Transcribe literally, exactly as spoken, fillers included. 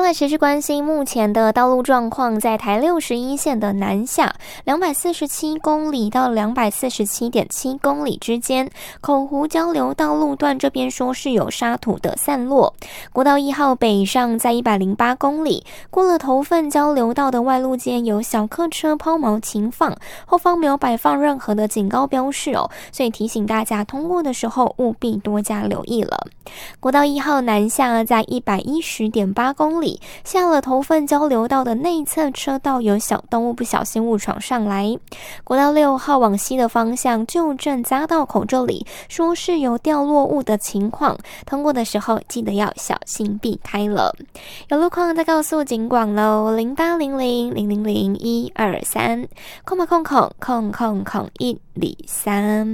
来持续关心目前的道路状况，在台六十一线的南下两百四十七公里到两百四十七点七公里之间，口湖交流道路段这边说是有沙土的散落。国道一号北上在一百零八公里，过了头份交流道的外路间有小客车抛锚停放，后方没有摆放任何的警告标示哦，所以提醒大家通过的时候务必多加留意了。国道一号南下在一百一十点八公里，下了头份交流道的内侧车道有小动物不小心误闯上来。国道六号往西的方向旧镇匝道口这里说是有掉落物的情况，通过的时候记得要小心避开了。有路况再告诉警广喽，零八零零零零零一二三空吧空空空空空一里三。